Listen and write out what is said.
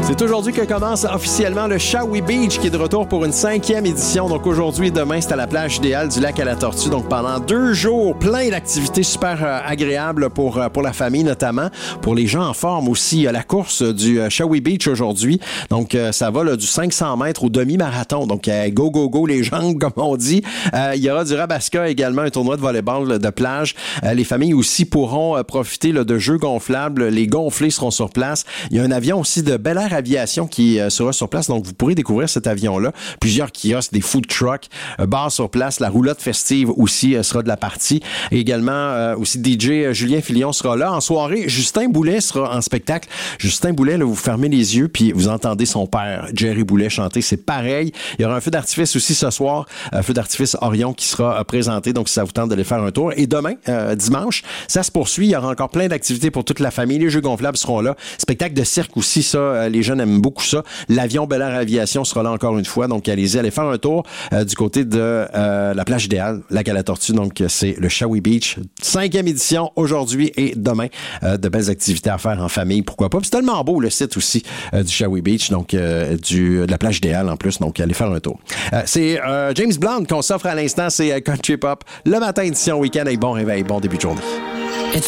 C'est aujourd'hui que commence officiellement le Shawi Beach qui est de retour pour une 5e édition. Donc aujourd'hui et demain, c'est à la plage idéale du lac à la Tortue. Donc pendant 2 jours, plein d'activités super agréables pour la famille notamment. Pour les gens en forme aussi, la course du Shawi Beach aujourd'hui. Donc ça va là, du 500 mètres au demi-marathon. Donc go, go, go les jambes comme on dit. Il y aura du Rabasca également, un tournoi de volleyball de plage. Les familles aussi pourront profiter là, de jeux gonflables. Les gonflés seront sur place. Il y a un avion aussi de Bel Air Aviation qui sera sur place. Donc, vous pourrez découvrir cet avion-là. Plusieurs kiosques, des food trucks, bars sur place. La roulotte festive aussi sera de la partie. Et également, aussi DJ Julien Filion sera là. En soirée, Justin Boulet sera en spectacle. Justin Boulet, là, vous fermez les yeux puis vous entendez son père, Jerry Boulet, chanter. C'est pareil. Il y aura un feu d'artifice aussi ce soir. Feu d'artifice Orion qui sera présenté. Donc, si ça vous tente d'aller faire un tour. Et demain, dimanche, ça se poursuit. Il y aura encore plein d'activités pour toute la famille. Les jeux gonflables seront là. Spectacle de cirque aussi, ça, les jeunes aiment beaucoup ça. L'avion Bel Air Aviation sera là encore une fois. Donc, allez faire un tour du côté de la plage idéale, lac à la Tortue. Donc, c'est le Shawi Beach. 5e édition aujourd'hui et demain. De belles activités à faire en famille, pourquoi pas. Puis c'est tellement beau, le site aussi du Shawi Beach, donc de la plage idéale en plus. Donc, allez faire un tour. C'est James Blunt qu'on s'offre à l'instant. C'est Country Pop. Le matin, édition week-end. Et bon réveil, bon début de journée.